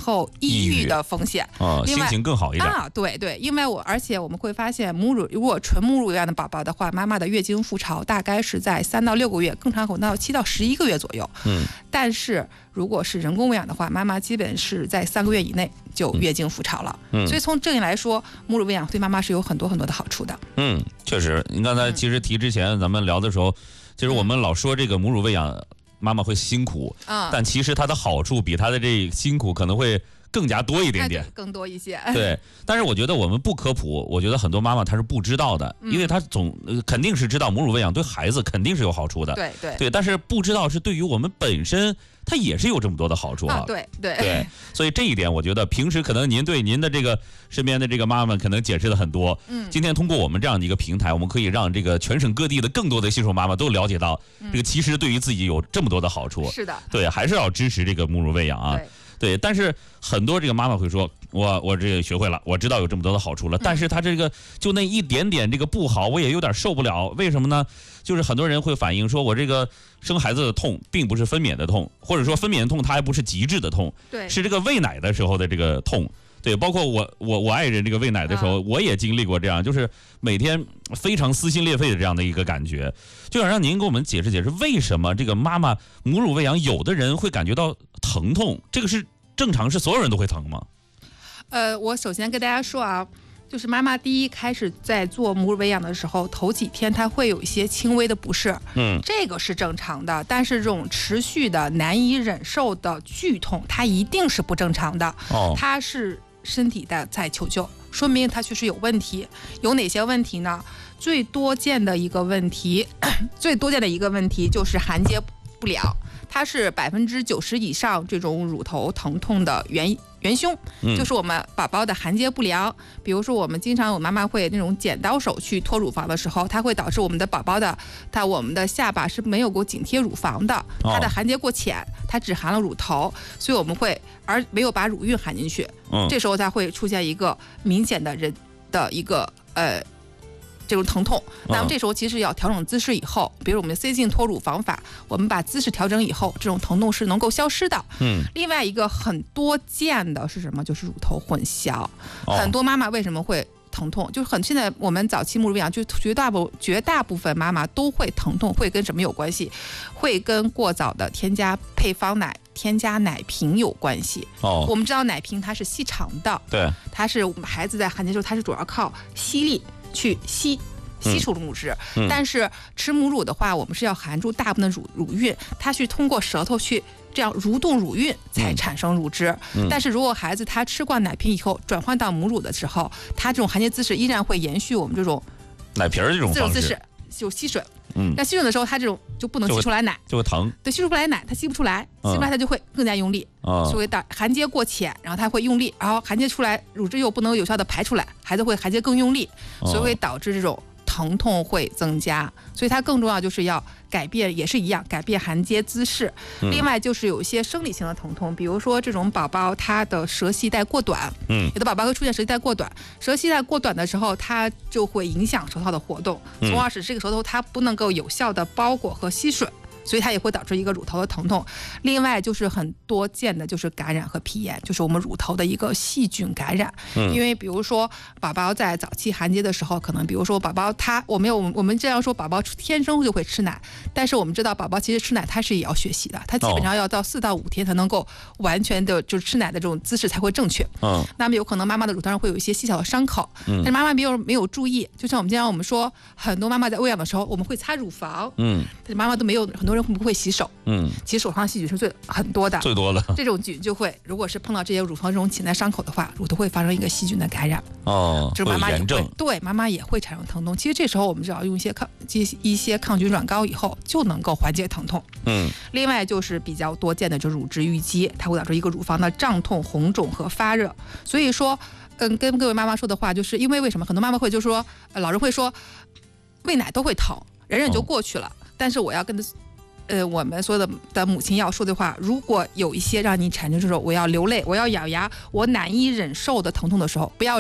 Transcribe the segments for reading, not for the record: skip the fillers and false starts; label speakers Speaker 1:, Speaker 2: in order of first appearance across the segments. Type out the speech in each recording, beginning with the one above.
Speaker 1: 后抑郁的风险
Speaker 2: 心情更好一点
Speaker 1: 对对，因为而且我们会发现，如果纯母乳喂养的宝宝的话，妈妈的月经复潮大概是在3到6个月，更长可能到7到11个月左右。但是如果是人工喂养的话，妈妈基本是在3个月以内就月经复潮了。所以从这里来说，母乳喂养对妈妈是有很多很多的好处的。
Speaker 2: 确实，您刚才其实提之前咱们聊的时候，其实我们老说这个母乳喂养妈妈会辛苦，但其实它的好处比它的这辛苦可能会更加多一点点，
Speaker 1: 更多一些。
Speaker 2: 对，但是我觉得我们不科普，我觉得很多妈妈她是不知道的，因为她肯定是知道母乳喂养对孩子肯定是有好处的，对，但是不知道是对于我们本身它也是有这么多的好处啊。对，所以这一点我觉得平时可能您对您的这个身边的这个妈妈们可能解释的很多，今天通过我们这样的一个平台，我们可以让这个全省各地的更多的新手妈妈都了解到，这个其实对于自己有这么多的好处。
Speaker 1: 是的，
Speaker 2: 对，还是要支持这个母乳喂养啊。对，但是很多这个妈妈会说，我这个学会了，我知道有这么多的好处了，但是他这个就那一点点这个不好，我也有点受不了。为什么呢？就是很多人会反映说，我这个生孩子的痛并不是分娩的痛，或者说分娩的痛它还不是极致的痛，是这个喂奶的时候的这个痛。对，包括我爱人这个喂奶的时候，我也经历过这样，就是每天非常撕心裂肺的这样的一个感觉。就想让您给我们解释解释，为什么这个妈妈母乳喂养，有的人会感觉到疼痛，这个是正常，是所有人都会疼吗？
Speaker 1: 我首先跟大家说啊，就是妈妈第一开始在做母乳喂养的时候，头几天她会有一些轻微的不适，这个是正常的。但是这种持续的难以忍受的剧痛，它一定是不正常的。它是身体在求救，说明它确实有问题。有哪些问题呢？最多见的一个问题就是含接不良，它是90%以上这种乳头疼痛的元凶，就是我们宝宝的含接不良。比如说我们经常有妈妈会那种剪刀手去脱乳房的时候，它会导致我们的宝宝我们的下巴是没有过紧贴乳房的，它的含接过浅，它只含了乳头，所以我们而没有把乳晕含进去，这时候它会出现一个明显的一个这种疼痛。那么这时候其实要调整姿势以后，比如我们 C 镜脱乳方法，我们把姿势调整以后，这种疼痛是能够消失的。另外一个很多见的是什么？就是乳头混淆。很多妈妈为什么会疼痛？就是现在我们早期母乳喂养，就绝大部分妈妈都会疼痛，会跟什么有关系？会跟过早的添加配方奶、添加奶瓶有关系。我们知道奶瓶它是细长的，
Speaker 2: 对，
Speaker 1: 它是我们孩子在含接时候，它是主要靠吸力去吸出乳汁，但是吃母乳的话，我们是要含住大部分的乳晕，它是通过舌头去这样蠕动乳晕才产生乳汁。但是如果孩子他吃惯奶瓶以后，转换到母乳的时候，他这种含接姿势依然会延续我们这种
Speaker 2: 奶瓶这种方式，
Speaker 1: 姿势就吸吮。那吸吮的时候，他这种就不能吸出来奶，
Speaker 2: 就会疼。
Speaker 1: 对，吸出不来奶，他吸不出来，吸不出来他就会更加用力。所谓的含接过浅，然后他会用力，然后含接出来乳汁又不能有效的排出来，孩子会含接更用力，所以会导致这种疼痛会增加。所以它更重要就是要改变，也是一样，改变含接姿势。另外就是有一些生理性的疼痛，比如说这种宝宝他的舌系带过短，有的宝宝会出现舌系带过短，舌系带过短的时候，它就会影响舌头的活动，从而使这个舌头它不能够有效的包裹和吸吮，所以它也会导致一个乳头的疼痛。另外就是很多见的就是感染和皮炎，就是我们乳头的一个细菌感染。因为比如说宝宝在早期含接的时候，可能比如说宝宝我们这样说，宝宝天生就会吃奶，但是我们知道宝宝其实吃奶他是也要学习的，他基本上要到4到5天才能够完全的就是吃奶的这种姿势才会正确。那么有可能妈妈的乳头上会有一些细小的伤口，但是妈妈没有注意。就像我们说，很多妈妈在喂养的时候，我们会擦乳房，但是妈妈都没有，很多人会不会洗手？其实手上的细菌是很多的，
Speaker 2: 最多的。
Speaker 1: 这种菌就会，如果是碰到这些乳房这种潜在伤口的话，乳头会发生一个细菌的感染。就是妈妈也会，对，妈妈也会产生疼痛。其实这时候我们只要用一些抗菌软膏以后，就能够缓解疼痛。另外就是比较多见的就是乳汁淤积，它会导致一个乳房的胀痛、红肿和发热。所以说，跟各位妈妈说的话，就是因为为什么很多妈妈会就说，老人会说，喂奶都会疼，忍忍就过去了。但是我要跟我们所有的母亲要说的话，如果有一些让你产生这种我要流泪、我要咬牙、我难以忍受的疼痛的时候，不要忍，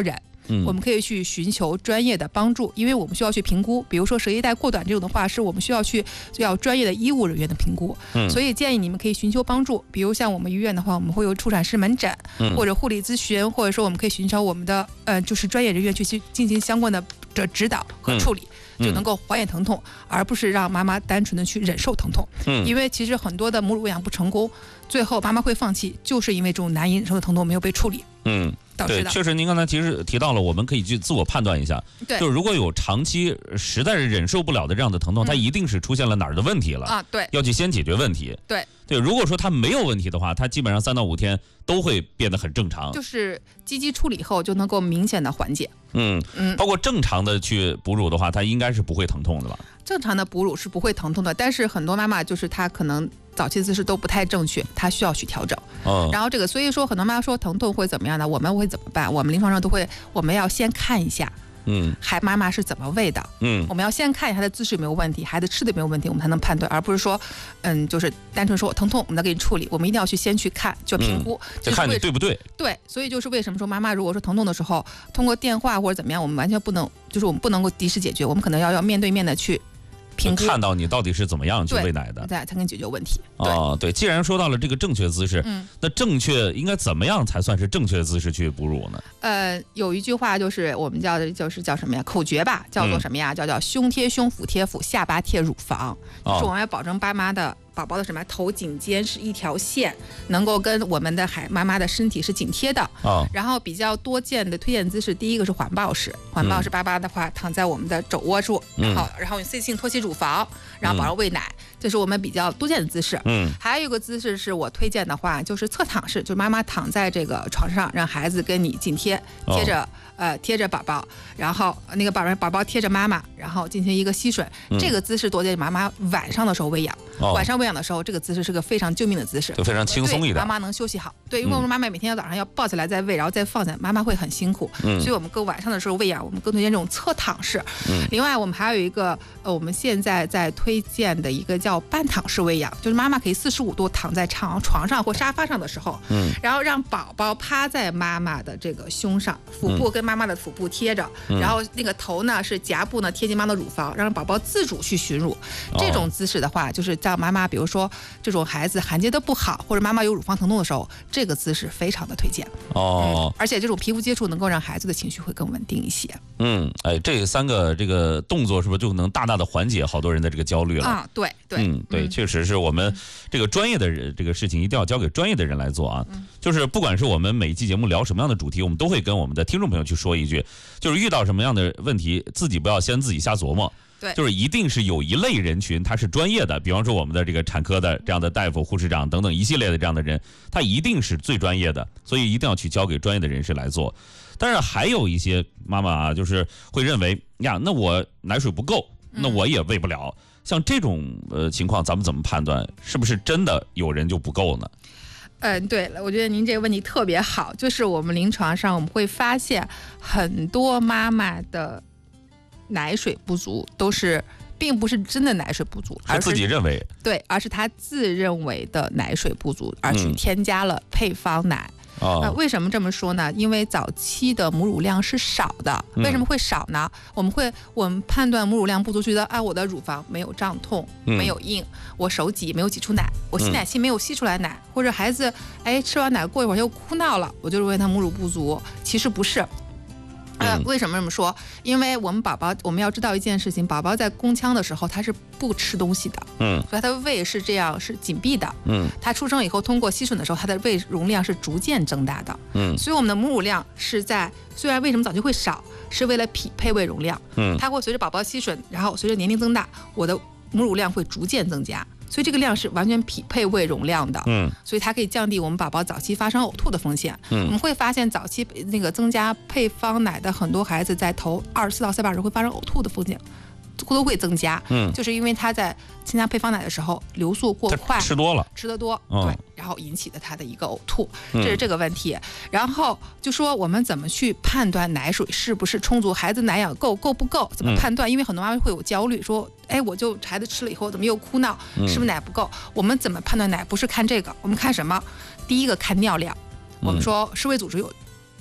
Speaker 1: 我们可以去寻求专业的帮助，因为我们需要去评估，比如说舌叶带过短这种的话，是我们需要专业的医务人员的评估，所以建议你们可以寻求帮助，比如像我们医院的话，我们会有助产师门诊，或者护理咨询，或者说我们可以寻找我们的就是专业人员去进行相关的指导和处理。就能够缓解疼痛，而不是让妈妈单纯的去忍受疼痛。因为其实很多的母乳喂养不成功，最后妈妈会放弃，就是因为这种难以忍受的疼痛没有被处理。
Speaker 2: 对，确实，您刚才其实提到了，我们可以去自我判断一下。
Speaker 1: 对，
Speaker 2: 就是如果有长期实在是忍受不了的这样的疼痛，它一定是出现了哪儿的问题了
Speaker 1: 啊？对，
Speaker 2: 要去先解决问题。对，如果说它没有问题的话，它基本上3到5天都会变得很正常。
Speaker 1: 就是积极处理后就能够明显的缓解。
Speaker 2: 包括正常的去哺乳的话，它应该是不会疼痛的吧？
Speaker 1: 正常的哺乳是不会疼痛的，但是很多妈妈就是她可能早期姿势都不太正确，她需要去调整。然后所以说很多妈妈说疼痛会怎么样呢？我们会怎么办？我们临床上我们要先看一下。妈妈是怎么喂的？我们要先看一下她的姿势有没有问题，孩子吃的有没有问题，我们才能判断，而不是说，就是单纯说疼痛，我们再给你处理。我们一定要先去看，就评估，
Speaker 2: 就看你对不对。
Speaker 1: 对，所以就是为什么说妈妈如果说疼痛的时候，通过电话或者怎么样，我们完全不能，就是我们不能够及时解决，我们可能要面对面的去评估，
Speaker 2: 看到你到底是怎么样去喂奶的，
Speaker 1: 才能解决问题。
Speaker 2: 对，既然说到了这个正确姿势，那正确应该怎么样才算是正确姿势去哺乳呢？
Speaker 1: 有一句话就是我们叫什么呀？口诀吧，叫做什么呀？叫胸贴胸，腹贴腹，下巴贴乳房，就是我们要保证宝宝的什么头颈肩是一条线，能够跟我们的妈妈的身体是紧贴的。然后比较多见的推荐姿势，第一个是环抱式，爸爸的话躺在我们的肘窝处，然后用 C 型托起乳房，然后保证喂奶，这是我们比较多见的姿势。还有一个姿势是我推荐的话，就是侧躺式，就是妈妈躺在这个床上，让孩子跟你紧贴着宝宝，然后那个宝宝贴着妈妈，然后进行一个吸吮。这个姿势多见妈妈晚上的时候喂养，晚上喂养的时候，这个姿势是个非常救命的姿势，
Speaker 2: 就非常轻松一点，
Speaker 1: 妈妈能休息好。对，因为我们妈妈每天早上要抱起来再喂，然后再放下，妈妈会很辛苦。所以我们晚上的时候喂养，我们更推荐这种侧躺式。另外，我们还有一个我们现在在推荐的一个叫半躺式喂养，就是妈妈可以45度躺在床上或沙发上的时候，然后让宝宝趴在妈妈的这个胸上，腹部跟妈妈的腹部贴着，然后那个头呢是颊部呢贴近妈妈的乳房，让宝宝自主去寻乳。这种姿势的话，就是让妈妈，比如说这种孩子衔接的不好，或者妈妈有乳房疼痛的时候，这个姿势非常的推荐。而且这种皮肤接触能够让孩子的情绪会更稳定一些。
Speaker 2: 这3个这个动作是不是就能大大的缓解好多人的这个焦虑了？
Speaker 1: 对，
Speaker 2: 确实是我们这个专业的人，这个事情一定要交给专业的人来做啊。就是不管是我们每一期节目聊什么样的主题，我们都会跟我们的听众朋友去说一句，就是遇到什么样的问题，自己不要先自己瞎琢磨。
Speaker 1: 对，
Speaker 2: 就是一定是有一类人群他是专业的，比方说我们的这个产科的这样的大夫、护士长等等一系列的这样的人，他一定是最专业的，所以一定要去交给专业的人士来做。但是还有一些妈妈啊，就是会认为呀，那我奶水不够，那我也喂不了。像这种情况，咱们怎么判断是不是真的有人就不够呢？
Speaker 1: 对了，我觉得您这个问题特别好，就是我们临床上我们会发现很多妈妈的奶水不足并不是真的奶水不足，
Speaker 2: 而是自己认为，
Speaker 1: 对，而是她自认为的奶水不足，而去添加了配方奶。为什么这么说呢？因为早期的母乳量是少的，为什么会少呢？我们判断母乳量不足，觉得我的乳房没有胀痛，没有硬，我手挤没有挤出奶，我吸奶器没有吸出来奶，或者孩子吃完奶过一会儿又哭闹了，我就认为他母乳不足。其实不是。为什么这么说？因为我们要知道一件事情，宝宝在宫腔的时候他是不吃东西的，所以他的胃是紧闭的，他出生以后通过吸吮的时候，他的胃容量是逐渐增大的，所以我们的母乳量虽然为什么早期会少，是为了匹配胃容量，它会随着宝宝吸吮，然后随着年龄增大，我的母乳量会逐渐增加。所以这个量是完全匹配胃容量的，所以它可以降低我们宝宝早期发生呕吐的风险。我们会发现早期那个增加配方奶的很多孩子在头24到48周会发生呕吐的风险都会增加，就是因为他在添加配方奶的时候流速过快，
Speaker 2: 吃得多，
Speaker 1: 对，然后引起的他的一个呕吐，这是这个问题。然后就说我们怎么去判断奶水是不是充足，孩子奶养够不够，怎么判断？因为很多妈妈会有焦虑，说我就孩子吃了以后怎么又哭闹，是不是奶不够？我们怎么判断奶？不是看这个，我们看什么？第一个看尿量，我们说世卫组织有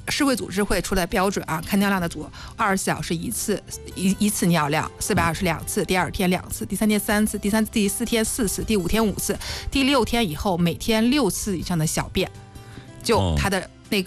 Speaker 1: 世卫组织会出来标准啊，看尿量的组，24小时一次尿量，422次，第2天2次，第3天3次，第4天4次，第5天5次，第6天以后每天6次以上的小便，就它的